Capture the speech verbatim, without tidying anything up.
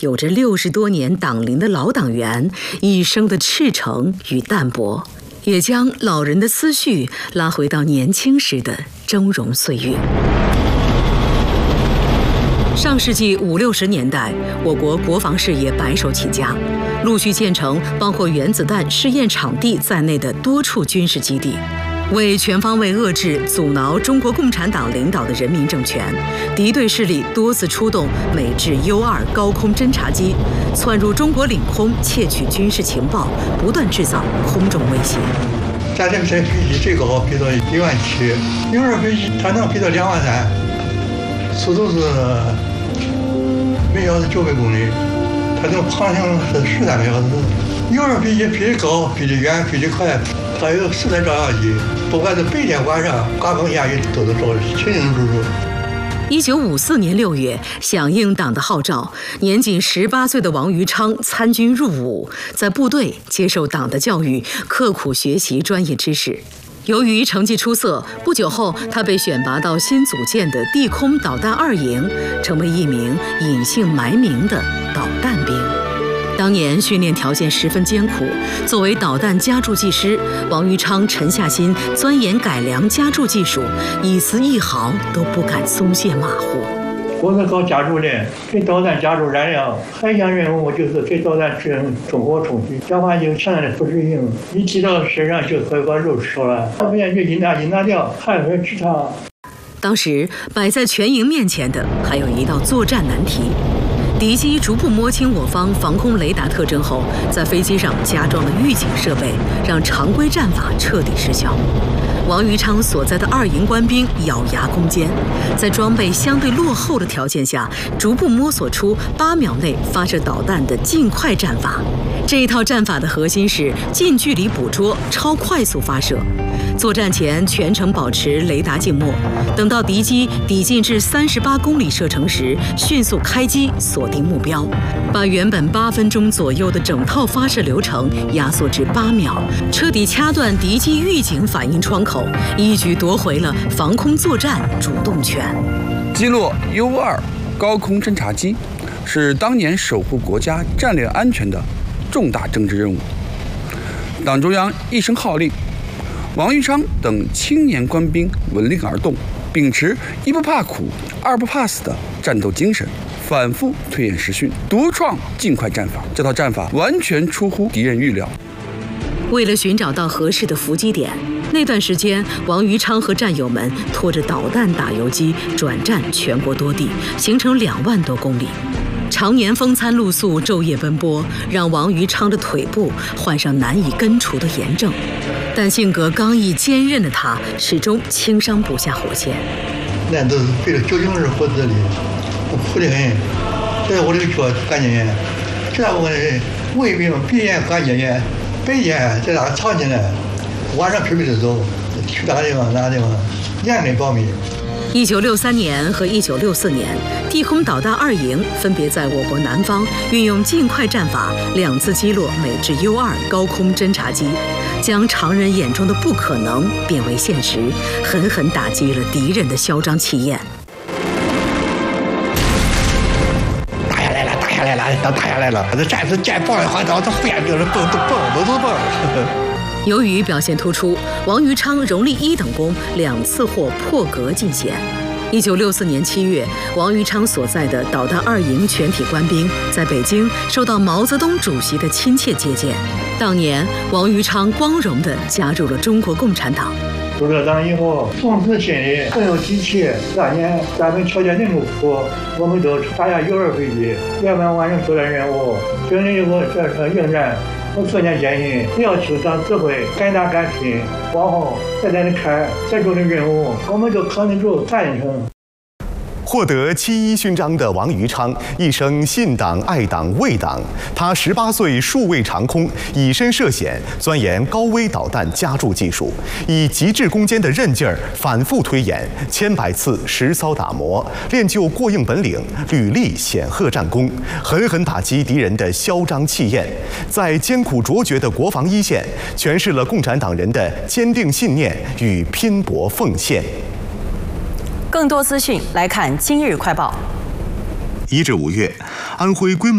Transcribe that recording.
有着六十多年党龄的老党员一生的赤诚与淡泊，也将老人的思绪拉回到年轻时的峥嵘岁月。上世纪五六十年代，我国国防事业白手起家，陆续建成包括原子弹试验场地在内的多处军事基地。为全方位遏制、阻挠中国共产党领导的人民政权，敌对势力多次出动美制 U 二高空侦察机，窜入中国领空窃取军事情报，不断制造空中威胁。 咱这个飞机最高飞到一万七 ，U 二飞机它能飞到两万三，速度是每小时九百公里，它这个航行是十三个小时。U 二飞机飞得高、飞得远、飞得快。它有四台照相机，不管是白天晚上，刮风下雨都能照得清清楚楚。 一九五四年六月，响应党的号召，年仅十八岁的王于昌参军入伍，在部队接受党的教育，刻苦学习专业知识。由于成绩出色，不久后他被选拔到新组建的地空导弹二营，成为一名隐姓埋名的导弹兵。当年训练条件十分艰苦，作为导弹加注技师，王于昌沉下心钻研改良加注技术，一丝一毫都不敢松懈马虎。 我是搞加注的，给导弹加注燃料，还一项任务就是给导弹制成中火冲击，这话就强烈的不适应，一提到身上就会把肉吃了，要不然就一拿一拿掉，还会吃它。 当时摆在全营面前的还有一道作战难题。敌机逐步摸清我方防空雷达特征后，在飞机上加装了预警设备，让常规战法彻底失效。王于昌所在的二营官兵咬牙攻坚，在装备相对落后的条件下，逐步摸索出八秒内发射导弹的近快战法。这一套战法的核心是近距离捕捉、超快速发射。作战前全程保持雷达静默，等到敌机抵近至三十八公里射程时，迅速开机锁定目标，把原本八分钟左右的整套发射流程压缩至八秒，彻底掐断敌机预警反应窗口，一举夺回了防空作战主动权。 击落 U 二高空侦察机是当年守护国家战略安全的重大政治任务。党中央一声号令，王于昌等青年官兵闻令而动，秉持一不怕苦、二不怕死的战斗精神，反复推演实训，独创近快战法。这套战法完全出乎敌人预料。 为了寻找到合适的伏击点，那段时间，王于昌和战友们拖着导弹打游击，转战全国多地，行程两万多公里。常年风餐露宿，昼夜奔波，让王于昌的腿部患上难以根除的炎症。但性格刚毅坚韧的他，始终轻伤不下火线。 那都是费了九牛二虎之力，苦得很。现在我这个脚关节炎，这大部分人胃病、鼻炎、关节炎、白炎，这俩藏起来，晚上皮皮的走，去哪个地方哪个地方，严根保密。 一九六三年和一九六四年，地空导弹二营分别在我国南方运用近快战法，两次击落美制 U 二高空侦察机，将常人眼中的不可能变为现实，狠狠打击了敌人的嚣张气焰。 打下来了，打下来了，打下来了！这战士见棒的话，他他变就是蹦都蹦都都蹦。 由于表现突出，王于昌荣立一等功，两次获破格进衔。一九六四年七月，王于昌所在的导弹二营全体官兵在北京受到毛泽东主席的亲切接见。当年，王于昌光荣地加入了中国共产党。 入了党以后，从此心里很有底气。当年咱们条件那么苦，我们都打下 U 二飞机，圆满完成作战任务。经历过这场应战，我逐渐坚信，只要求党指挥，敢打敢拼，往后再在那开再重的任务，我们就扛得住干得成。 获得七一勋章的王于昌，一生信党、爱党、为党。他十八岁数位长空，以身涉险，钻研高危导弹加注技术，以极致攻坚的韧劲儿反复推演，千百次实操打磨，练就过硬本领，屡立显赫战功，狠狠打击敌人的嚣张气焰，在艰苦卓绝的国防一线，诠释了共产党人的坚定信念与拼搏奉献。 更多资讯来看今日快报。 一至五月，安徽规模